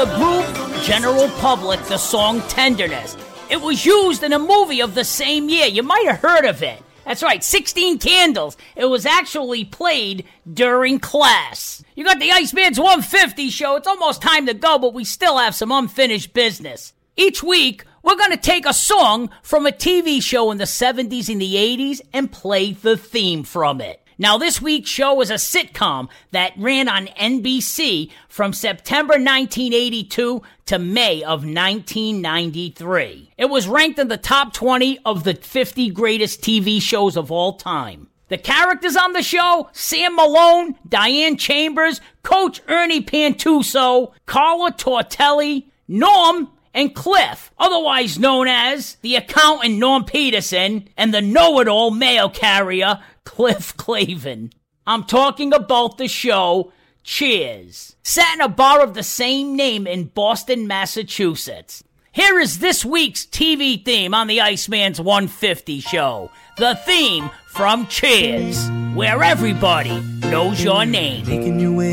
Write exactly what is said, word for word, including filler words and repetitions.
the group General Public the song Tenderness. It was used in a movie of the same year. You might have heard of it. That's right, sixteen Candles. It was actually played during class. You got the Iceman's one fifty show. It's almost time to go, but we still have some unfinished business. Each week, we're going to take a song from a T V show in the seventies and the eighties and play the theme from it. Now, this week's show is a sitcom that ran on N B C from September nineteen eighty-two to May of nineteen ninety-three. It was ranked in the top twenty of the fifty greatest T V shows of all time. The characters on the show: Sam Malone, Diane Chambers, Coach Ernie Pantuso, Carla Tortelli, Norm, and Cliff, otherwise known as the accountant Norm Peterson and the know-it-all mail carrier Cliff Clavin. I'm talking about the show Cheers, set in a bar of the same name in Boston, Massachusetts. Here is this week's T V theme on the Iceman's one fifty show. The theme from Cheers, where everybody knows your name. Making your way